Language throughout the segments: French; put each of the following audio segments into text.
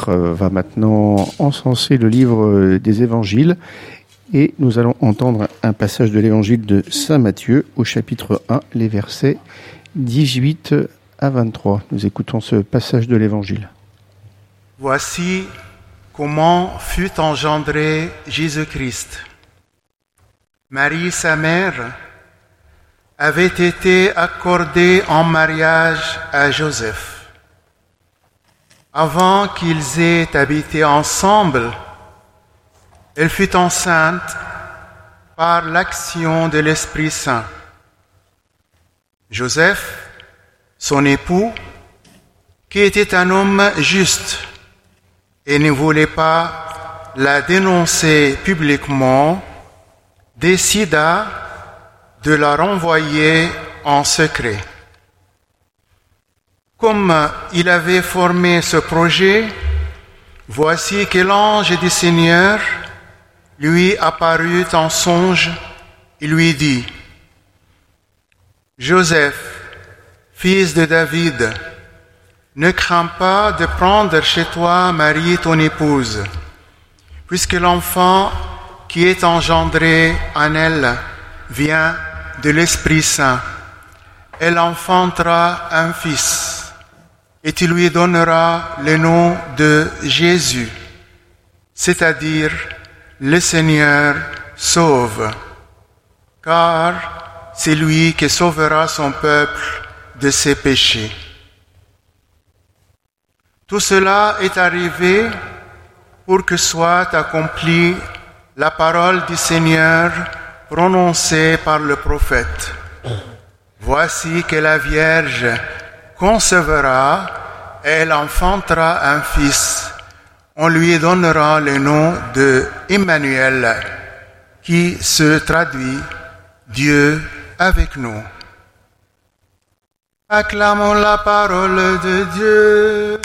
prêtre va maintenant encenser le livre des évangiles et nous allons entendre un passage de l'évangile de Saint Matthieu au chapitre 1, les versets 18 à 23. Nous écoutons ce passage de l'évangile. Voici comment fut engendré Jésus-Christ. Marie, sa mère, avait été accordée en mariage à Joseph. Avant qu'ils aient habité ensemble, elle fut enceinte par l'action de l'Esprit Saint. Joseph, son époux, qui était un homme juste et ne voulait pas la dénoncer publiquement, décida de la renvoyer en secret. Comme il avait formé ce projet, voici que l'ange du Seigneur lui apparut en songe et lui dit : « Joseph, fils de David, ne crains pas de prendre chez toi Marie ton épouse, puisque l'enfant qui est engendré en elle vient de l'Esprit Saint. Elle enfantera un fils, et tu lui donneras le nom de Jésus, c'est-à-dire le Seigneur sauve, car c'est lui qui sauvera son peuple de ses péchés. Tout cela est arrivé pour que soit accomplie la parole du Seigneur prononcée par le prophète. Voici que la Vierge concevra, elle enfantera un fils. On lui donnera le nom de Emmanuel, qui se traduit Dieu avec nous. Acclamons la parole de Dieu.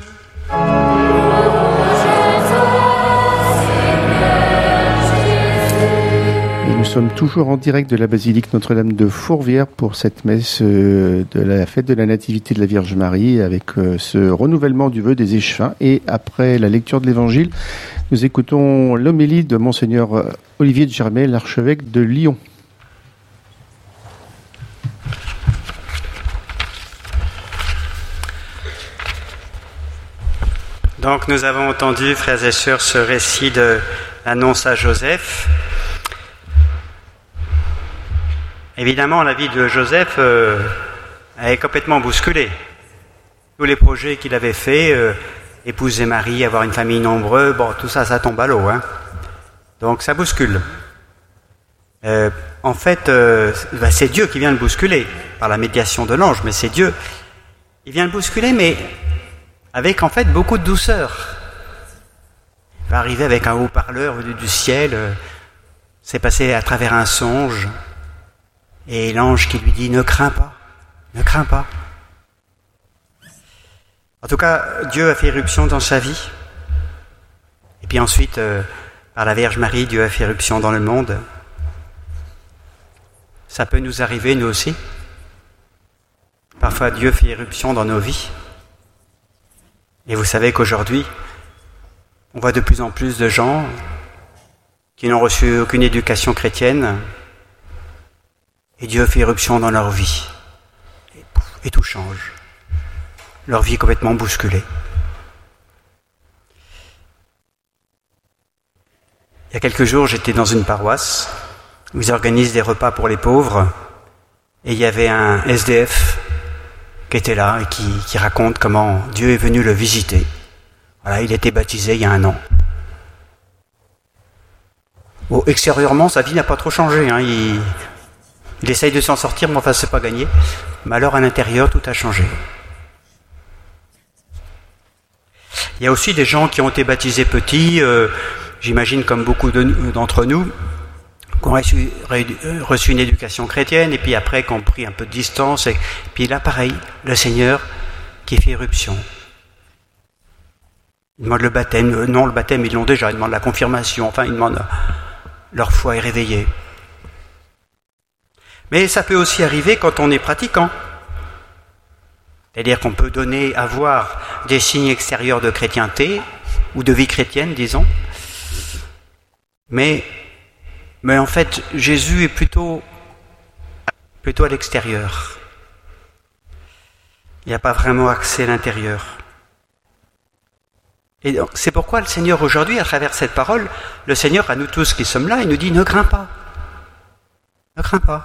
Nous sommes toujours en direct de la basilique Notre-Dame de Fourvière pour cette messe de la fête de la Nativité de la Vierge Marie avec ce renouvellement du vœu des échevins. Et après la lecture de l'Évangile, nous écoutons l'homélie de Monseigneur Olivier de Germay, l'archevêque de Lyon. Donc nous avons entendu, frères et sœurs, ce récit de l'annonce à Joseph. Évidemment, la vie de Joseph est complètement bousculée. Tous les projets qu'il avait faits, épouser Marie, avoir une famille nombreuse, tout ça, ça tombe à l'eau. Donc ça bouscule. En fait, c'est Dieu qui vient le bousculer, par la médiation de l'ange, mais c'est Dieu. Il vient le bousculer, mais avec en fait beaucoup de douceur. Il va arriver avec un haut-parleur venu du ciel, c'est passé à travers un songe, et l'ange qui lui dit « Ne crains pas, ne crains pas ». En tout cas, Dieu a fait irruption dans sa vie. Et puis ensuite, par la Vierge Marie, Dieu a fait irruption dans le monde. Ça peut nous arriver, nous aussi. Parfois, Dieu fait irruption dans nos vies. Et vous savez qu'aujourd'hui, on voit de plus en plus de gens qui n'ont reçu aucune éducation chrétienne, et Dieu fait irruption dans leur vie. Et tout change. Leur vie est complètement bousculée. Il y a quelques jours, j'étais dans une paroisse où ils organisent des repas pour les pauvres, et il y avait un SDF qui était là et qui raconte comment Dieu est venu le visiter. Voilà, il a été baptisé il y a 1 an. Bon, extérieurement, sa vie n'a pas trop changé. Il essaye de s'en sortir, mais enfin, c'est pas gagné. Mais alors, à l'intérieur, tout a changé. Il y a aussi des gens qui ont été baptisés petits, j'imagine comme beaucoup d'entre nous, qui ont reçu une éducation chrétienne, et puis après, qui ont pris un peu de distance, et puis là, pareil, le Seigneur qui fait irruption. Ils demandent le baptême. Non, le baptême, ils l'ont déjà. Ils demandent la confirmation. Enfin, ils demandent leur foi est réveillée. Mais ça peut aussi arriver quand on est pratiquant. C'est-à-dire qu'on peut avoir des signes extérieurs de chrétienté, ou de vie chrétienne, disons. Mais en fait, Jésus est plutôt à l'extérieur. Il n'y a pas vraiment accès à l'intérieur. Et donc, c'est pourquoi le Seigneur aujourd'hui, à travers cette parole, le Seigneur, à nous tous qui sommes là, il nous dit « Ne crains pas. Ne crains pas.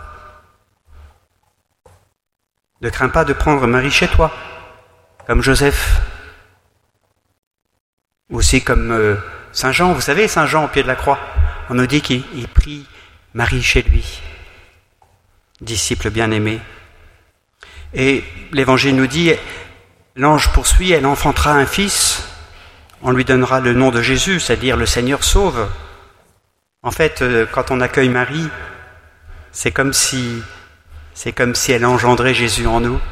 Ne crains pas de prendre Marie chez toi, comme Joseph. Aussi comme Saint Jean, vous savez, Saint Jean au pied de la croix. On nous dit qu'il prie Marie chez lui, disciple bien-aimé. Et l'Évangile nous dit, l'ange poursuit, elle enfantera un fils, on lui donnera le nom de Jésus, c'est-à-dire le Seigneur sauve. En fait, quand on accueille Marie, c'est comme si elle engendrait Jésus en nous.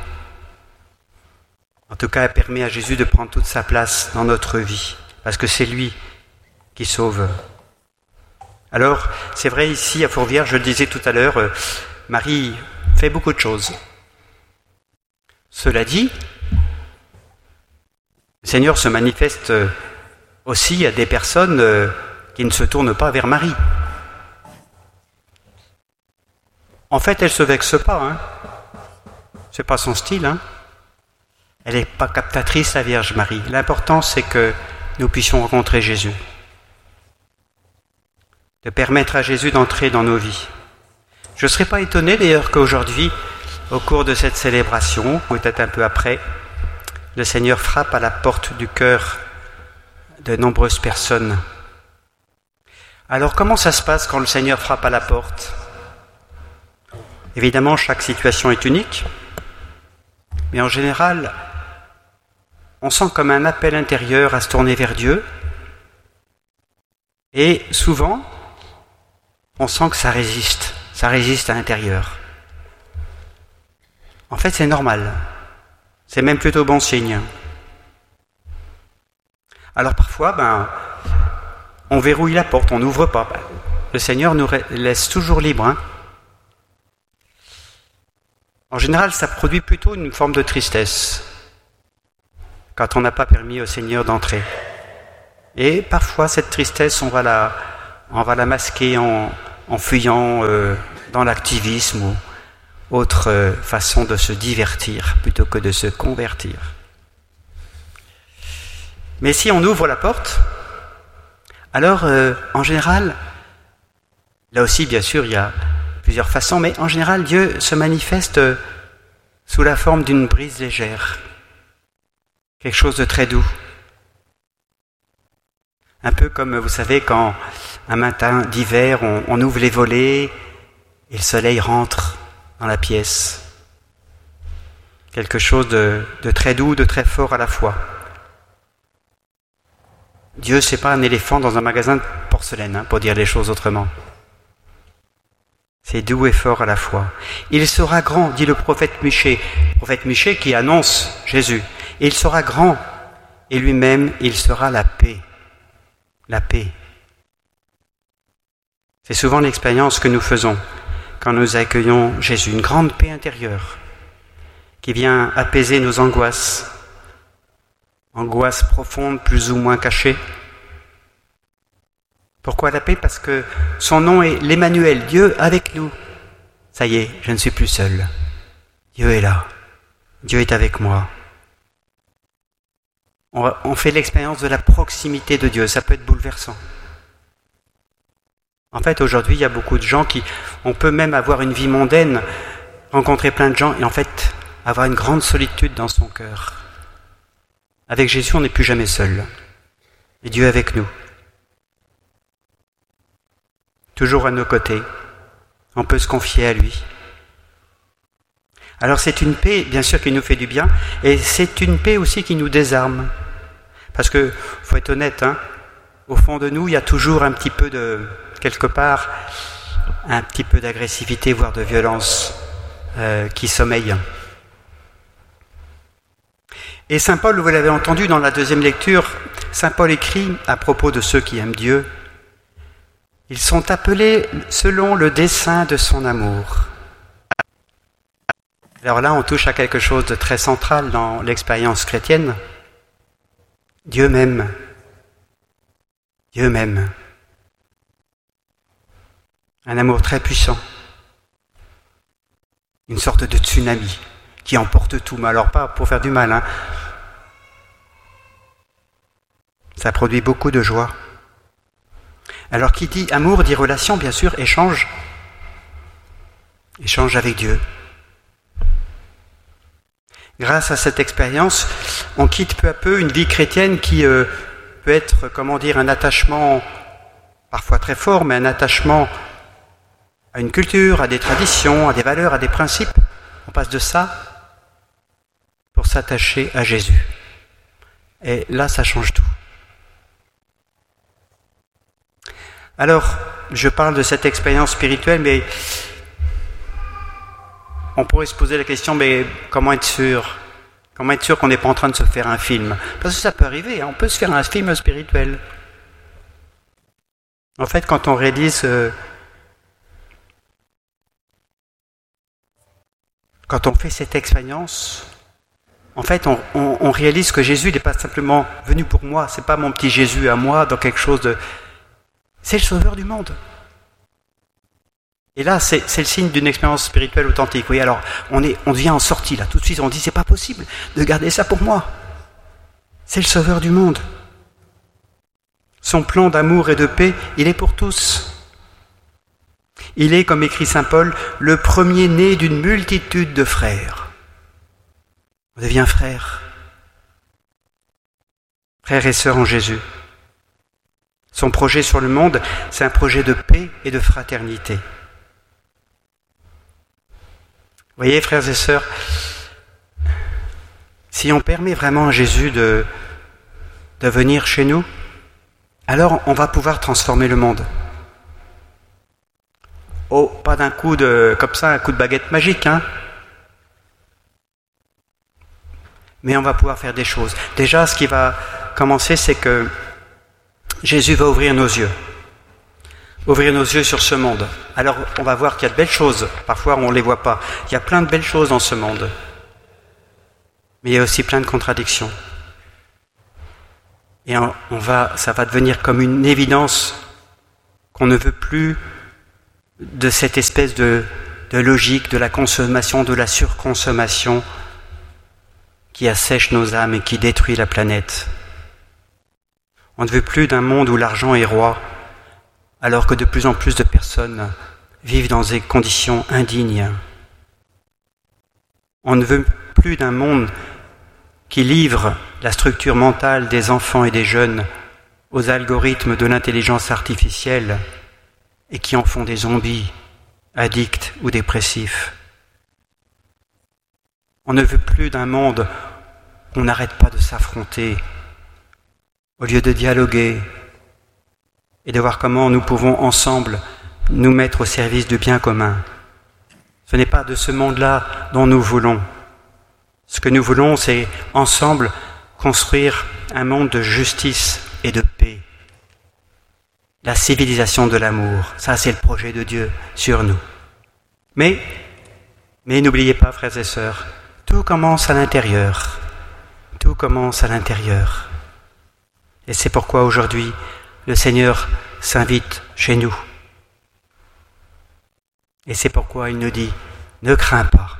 En tout cas, elle permet à Jésus de prendre toute sa place dans notre vie, parce que c'est lui qui sauve. Alors, c'est vrai ici à Fourvière, je le disais tout à l'heure, Marie fait beaucoup de choses. Cela dit, le Seigneur se manifeste aussi à des personnes qui ne se tournent pas vers Marie. En fait, elle ne se vexe pas, hein. C'est pas son style, hein. Elle n'est pas captatrice, la Vierge Marie. L'important, c'est que nous puissions rencontrer Jésus. De permettre à Jésus d'entrer dans nos vies. Je ne serais pas étonné d'ailleurs qu'aujourd'hui, au cours de cette célébration, peut-être un peu après, le Seigneur frappe à la porte du cœur de nombreuses personnes. Alors comment ça se passe quand le Seigneur frappe à la porte ? Évidemment, chaque situation est unique, mais en général, on sent comme un appel intérieur à se tourner vers Dieu, et souvent, on sent que ça résiste à l'intérieur. En fait, c'est normal, c'est même plutôt bon signe. Alors parfois, on verrouille la porte, on n'ouvre pas. Le Seigneur nous laisse toujours libres, hein. En général, ça produit plutôt une forme de tristesse quand on n'a pas permis au Seigneur d'entrer. Et parfois, cette tristesse, on va la masquer en fuyant dans l'activisme ou autre façon de se divertir plutôt que de se convertir. Mais si on ouvre la porte, alors en général, là aussi, bien sûr, il y a plusieurs façons, mais en général, Dieu se manifeste sous la forme d'une brise légère, quelque chose de très doux. Un peu comme, vous savez, quand un matin d'hiver, on ouvre les volets et le soleil rentre dans la pièce. Quelque chose de très doux, de très fort à la fois. Dieu, c'est pas un éléphant dans un magasin de porcelaine, hein, pour dire les choses autrement. C'est doux et fort à la fois. Il sera grand, dit le prophète Michée. Le prophète Michée qui annonce Jésus. Il sera grand, et lui-même, il sera la paix. La paix. C'est souvent l'expérience que nous faisons quand nous accueillons Jésus. Une grande paix intérieure qui vient apaiser nos angoisses. Angoisses profondes, plus ou moins cachées. Pourquoi la paix ? Parce que son nom est l'Emmanuel, Dieu avec nous. Ça y est, je ne suis plus seul. Dieu est là. Dieu est avec moi. On fait l'expérience de la proximité de Dieu. Ça peut être bouleversant. En fait, aujourd'hui, il y a beaucoup de gens on peut même avoir une vie mondaine, rencontrer plein de gens et en fait, avoir une grande solitude dans son cœur. Avec Jésus, on n'est plus jamais seul. Et Dieu est avec nous. Toujours à nos côtés. On peut se confier à lui. Alors c'est une paix, bien sûr, qui nous fait du bien, et c'est une paix aussi qui nous désarme. Parce que, faut être honnête, hein, au fond de nous, il y a toujours un petit peu quelque part, un petit peu d'agressivité, voire de violence qui sommeille. Et Saint Paul, vous l'avez entendu dans la deuxième lecture, Saint Paul écrit à propos de ceux qui aiment Dieu, ils sont appelés selon le dessein de son amour. Alors là, on touche à quelque chose de très central dans l'expérience chrétienne. Dieu m'aime. Dieu m'aime. Un amour très puissant. Une sorte de tsunami qui emporte tout, mais alors pas pour faire du mal. Ça produit beaucoup de joie. Alors qui dit amour dit relation, bien sûr, échange. Échange avec Dieu. Grâce à cette expérience, on quitte peu à peu une vie chrétienne qui peut être, un attachement parfois très fort, mais un attachement à une culture, à des traditions, à des valeurs, à des principes. On passe de ça pour s'attacher à Jésus. Et là, ça change tout. Alors, je parle de cette expérience spirituelle, mais on pourrait se poser la question, mais comment être sûr qu'on n'est pas en train de se faire un film? Parce que ça peut arriver, on peut se faire un film spirituel. En fait, quand on réalise... Quand on fait cette expérience, en fait, on réalise que Jésus n'est pas simplement venu pour moi, c'est pas mon petit Jésus à moi dans quelque chose de... C'est le sauveur du monde. Et là, c'est le signe d'une expérience spirituelle authentique. Oui, alors, on devient en sortie, là, tout de suite, on dit, c'est pas possible de garder ça pour moi. C'est le sauveur du monde. Son plan d'amour et de paix, il est pour tous. Il est, comme écrit saint Paul, le premier-né d'une multitude de frères. On devient frères. Frères et sœurs en Jésus. Son projet sur le monde, c'est un projet de paix et de fraternité. Vous voyez, frères et sœurs, si on permet vraiment à Jésus de venir chez nous, alors on va pouvoir transformer le monde. Oh, pas d'un coup comme ça, un coup de baguette magique, Mais on va pouvoir faire des choses. Déjà, ce qui va commencer, c'est que Jésus va ouvrir nos yeux. Ouvrir nos yeux sur ce monde. Alors, on va voir qu'il y a de belles choses. Parfois, on ne les voit pas. Il y a plein de belles choses dans ce monde. Mais il y a aussi plein de contradictions. Et ça va devenir comme une évidence qu'on ne veut plus de cette espèce de logique de la consommation, de la surconsommation qui assèche nos âmes et qui détruit la planète. On ne veut plus d'un monde où l'argent est roi, alors que de plus en plus de personnes vivent dans des conditions indignes. On ne veut plus d'un monde qui livre la structure mentale des enfants et des jeunes aux algorithmes de l'intelligence artificielle et qui en font des zombies, addicts ou dépressifs. On ne veut plus d'un monde où on n'arrête pas de s'affronter, au lieu de dialoguer et de voir comment nous pouvons ensemble nous mettre au service du bien commun. Ce n'est pas de ce monde-là dont nous voulons. Ce que nous voulons, c'est ensemble construire un monde de justice et de paix. La civilisation de l'amour, ça c'est le projet de Dieu sur nous. Mais n'oubliez pas, frères et sœurs, tout commence à l'intérieur. Tout commence à l'intérieur. Et c'est pourquoi aujourd'hui, le Seigneur s'invite chez nous. Et c'est pourquoi il nous dit, ne crains pas.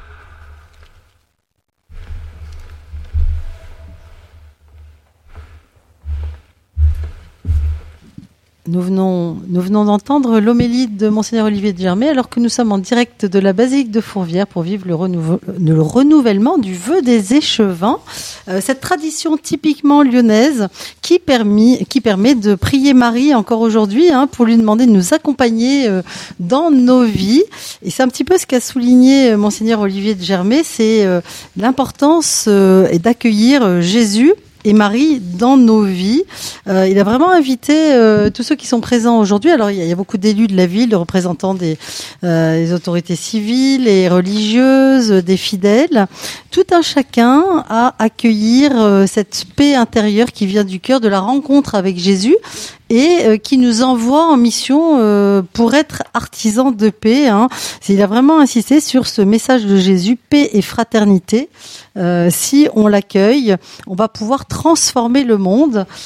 Nous venons d'entendre l'homélie de Monseigneur Olivier de Germay, alors que nous sommes en direct de la basilique de Fourvière pour vivre le renouvellement du vœu des échevins. Cette tradition typiquement lyonnaise qui permet de prier Marie encore aujourd'hui, pour lui demander de nous accompagner dans nos vies. Et c'est un petit peu ce qu'a souligné Monseigneur Olivier de Germay, c'est l'importance d'accueillir Jésus et Marie dans nos vies. Il a vraiment invité tous ceux qui sont présents aujourd'hui. Alors il y a beaucoup d'élus de la ville, de représentants des autorités civiles et religieuses, des fidèles, tout un chacun à accueillir cette paix intérieure qui vient du cœur de la rencontre avec Jésus et qui nous envoie en mission pour être artisans de paix. Il a vraiment insisté sur ce message de Jésus, paix et fraternité. Si on l'accueille, on va pouvoir transformer le monde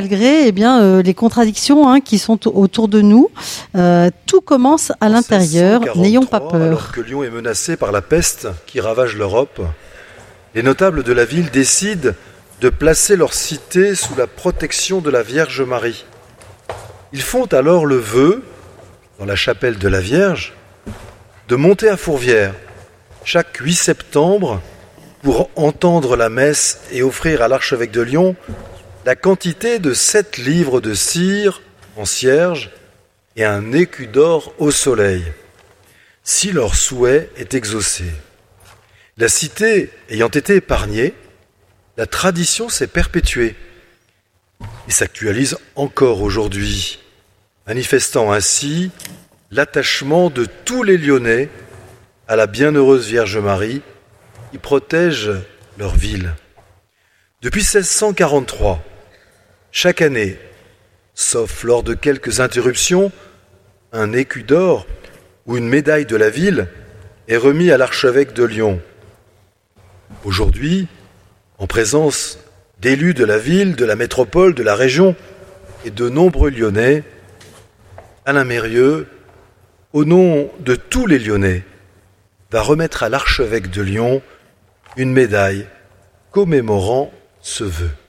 malgré les contradictions qui sont autour de nous. Tout commence à l'intérieur, n'ayons pas peur. Alors que Lyon est menacé par la peste qui ravage l'Europe, les notables de la ville décident de placer leur cité sous la protection de la Vierge Marie. Ils font alors le vœu, dans la chapelle de la Vierge, de monter à Fourvière chaque 8 septembre pour entendre la messe et offrir à l'archevêque de Lyon la quantité de 7 livres de cire en cierge et un écu d'or au soleil, si leur souhait est exaucé. La cité ayant été épargnée, la tradition s'est perpétuée et s'actualise encore aujourd'hui, manifestant ainsi l'attachement de tous les Lyonnais à la bienheureuse Vierge Marie qui protège leur ville. Depuis 1643, chaque année, sauf lors de quelques interruptions, un écu d'or ou une médaille de la ville est remis à l'archevêque de Lyon. Aujourd'hui, en présence d'élus de la ville, de la métropole, de la région et de nombreux Lyonnais, Alain Mérieux, au nom de tous les Lyonnais, va remettre à l'archevêque de Lyon une médaille commémorant ce vœu.